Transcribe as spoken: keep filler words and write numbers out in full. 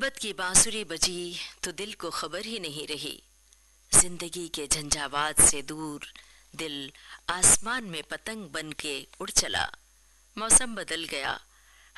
मोहब्बत की बांसुरी बजी तो दिल को खबर ही नहीं रही। जिंदगी के झंझावात से दूर दिल आसमान में पतंग बन के उड़ चला। मौसम बदल गया,